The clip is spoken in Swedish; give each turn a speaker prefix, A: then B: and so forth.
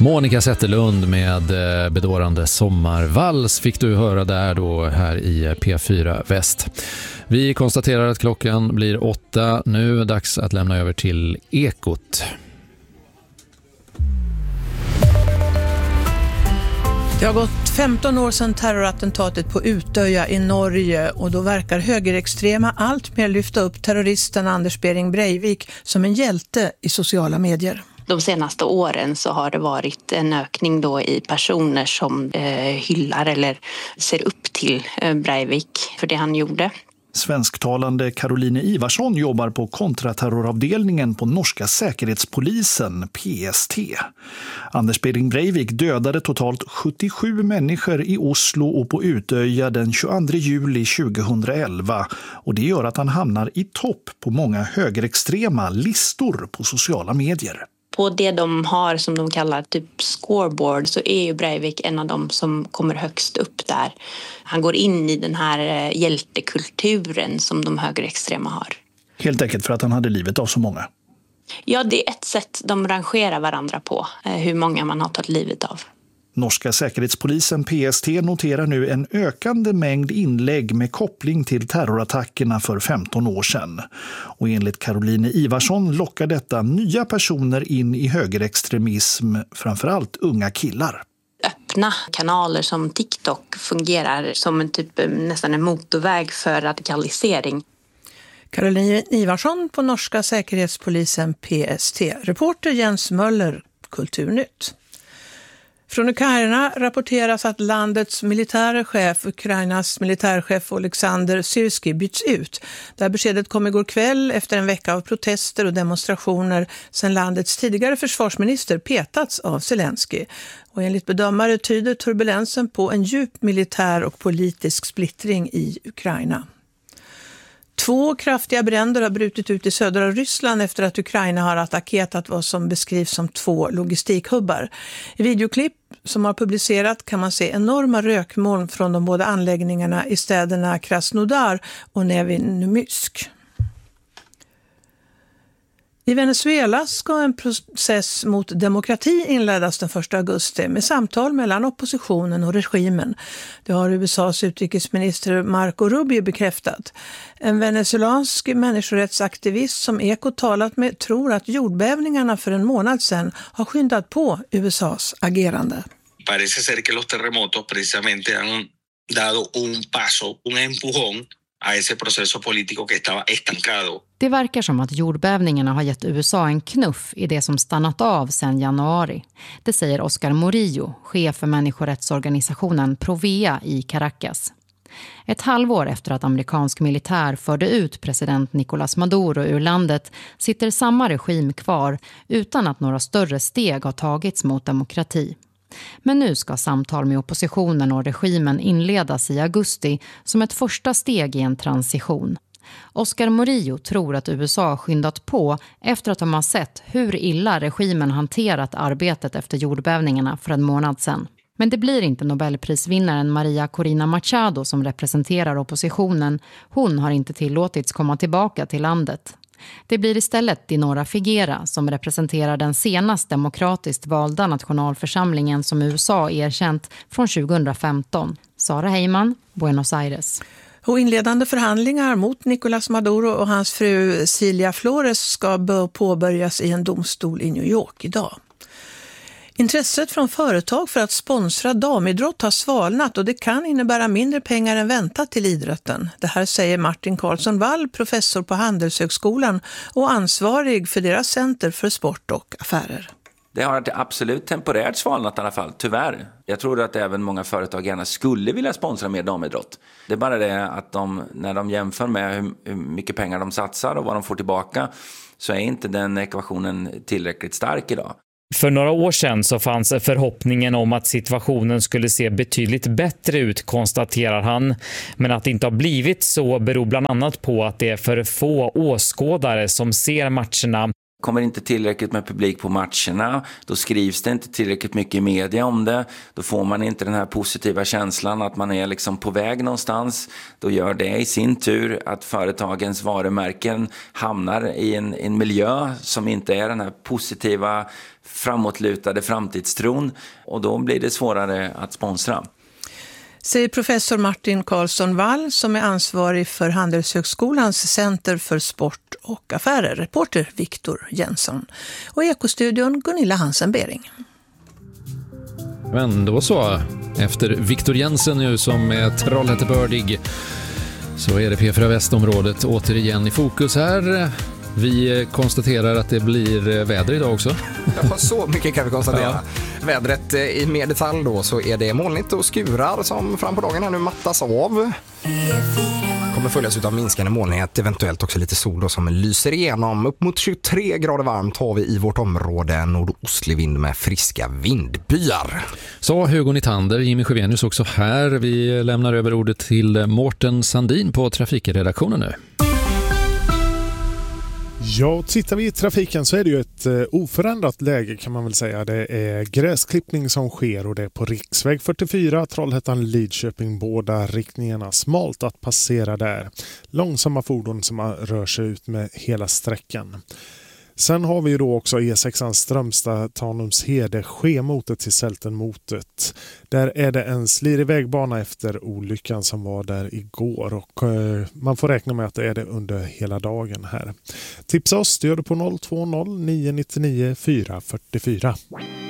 A: Monica Zetterlund med bedårande sommarvals fick du höra där då här i P4 Väst. Vi konstaterar att klockan blir 8. Nu är det dags att lämna över till Ekot.
B: Det har gått 15 år sedan terrorattentatet på Utöja i Norge och då verkar högerextrema allt mer lyfta upp terroristen Anders Behring Breivik som en hjälte i sociala medier.
C: De senaste åren så har det varit en ökning då i personer som hyllar eller ser upp till Breivik för det han gjorde.
D: Svensktalande Caroline Ivarsson jobbar på kontraterroravdelningen på norska säkerhetspolisen PST. Anders Behring Breivik dödade totalt 77 människor i Oslo och på Utöja den 22 juli 2011 och det gör att han hamnar i topp på många högerextrema listor på sociala medier.
C: På det de har som de kallar typ scoreboard så är ju Breivik en av dem som kommer högst upp där. Han går in i den här hjältekulturen som de högerextrema har.
D: Helt enkelt för att han hade livet av så många.
C: Ja, det är ett sätt de rangerar varandra på, hur många man har tagit livet av.
D: Norska säkerhetspolisen PST noterar nu en ökande mängd inlägg med koppling till terrorattackerna för 15 år sedan. Och enligt Caroline Ivarsson lockar detta nya personer in i högerextremism, framförallt unga killar.
C: Öppna kanaler som TikTok fungerar som en typ nästan en motorväg för radikalisering.
B: Caroline Ivarsson på norska säkerhetspolisen PST. Reporter Jens Möller, Kulturnytt. Från Ukraina rapporteras att landets Ukrainas militärchef Alexander Syrskij byts ut. Det här beskedet kom igår kväll efter en vecka av protester och demonstrationer sedan landets tidigare försvarsminister petats av Zelensky. Och enligt bedömare tyder turbulensen på en djup militär och politisk splittring i Ukraina. 2 kraftiga bränder har brutit ut i södra Ryssland efter att Ukraina har attackerat vad som beskrivs som 2 logistikhubbar. I videoklipp som har publicerat kan man se enorma rökmoln från de båda anläggningarna i städerna Krasnodar och Nevinnysk. I Venezuela ska en process mot demokrati inledas den 1 augusti med samtal mellan oppositionen och regimen. Det har USAs utrikesminister Marco Rubio bekräftat. En venezuelansk människorättsaktivist som Ekot talat med tror att jordbävningarna för en månad sedan har skyndat på USAs agerande.
E: Parece ser que los terremotos precisamente han dado un paso, un empujón a ese proceso político que estaba estancado.
F: Det verkar som att jordbävningarna har gett USA en knuff i det som stannat av sedan januari. Det säger Oscar Murillo, chef för människorättsorganisationen Provea i Caracas. Ett halvår efter att amerikansk militär förde ut president Nicolás Maduro ur landet sitter samma regim kvar utan att några större steg har tagits mot demokrati. Men nu ska samtal med oppositionen och regimen inledas i augusti som ett första steg i en transition. Oscar Murillo tror att USA har skyndat på efter att de har sett hur illa regimen hanterat arbetet efter jordbävningarna för en månad sedan. Men det blir inte Nobelprisvinnaren Maria Corina Machado som representerar oppositionen. Hon har inte tillåtits komma tillbaka till landet. Det blir istället Dinora Figuera som representerar den senast demokratiskt valda nationalförsamlingen som USA erkänt från 2015. Sara Heyman, Buenos Aires.
B: Och inledande förhandlingar mot Nicolás Maduro och hans fru Cilia Flores ska påbörjas i en domstol i New York idag. Intresset från företag för att sponsra damidrott har svalnat och det kan innebära mindre pengar än väntat till idrotten. Det här säger Martin Karlsson Wall, professor på Handelshögskolan och ansvarig för deras center för sport och affärer.
G: Det har absolut temporärt svalnat i alla fall, tyvärr. Jag tror att även många företag gärna skulle vilja sponsra mer damidrott. Det är bara det att när de jämför med hur mycket pengar de satsar och vad de får tillbaka så är inte den ekvationen tillräckligt stark idag.
H: För några år sedan så fanns förhoppningen om att situationen skulle se betydligt bättre ut, konstaterar han. Men att det inte har blivit så beror bland annat på att det är för få åskådare som ser matcherna.
G: Kommer inte tillräckligt med publik på matcherna, då skrivs det inte tillräckligt mycket i media om det. Då får man inte den här positiva känslan att man är liksom på väg någonstans. Då gör det i sin tur att företagens varumärken hamnar i en miljö som inte är den här positiva, framåtlutade framtidstron. Och då blir det svårare att sponsra.
B: Säger professor Martin Karlsson Wall som är ansvarig för Handelshögskolans Center för sport och affärer. Reporter Viktor Jensson. Och i Ekostudion Gunilla Hansen-Bering.
A: Men då så, efter Viktor Jensen nu som är Trollhättebördig, så är det P4 Västområdet återigen i fokus här. Vi konstaterar att det blir väder idag också.
I: Ja, så mycket kan vi konstatera. Ja. Vädret i mer detalj då, så är det molnigt och skurar som fram på dagen här nu mattas av. Kommer följas av minskande molnighet, eventuellt också lite sol då som lyser igenom. Upp mot 23 grader varmt har vi i vårt område, nordostlig vind med friska vindbyar.
A: Så Hugo Nytander, Jimmy Sjövenius också här. Vi lämnar över ordet till Mårten Sandin på trafikredaktionen nu.
J: Ja, tittar vi i trafiken så är det ju ett oförändrat läge kan man väl säga. Det är gräsklippning som sker och det är på riksväg 44, Trollhättan-Lidköping, båda riktningarna. Smalt att passera där. Långsamma fordon som rör sig ut med hela sträckan. Sen har vi ju då också E6 Strömstad, Tanumshede, Skemotet till Sältenmotet. Där är det en slirig vägbana efter olyckan som var där igår och man får räkna med att det är det under hela dagen här. Tipsa oss, det gör du på 020 999 444.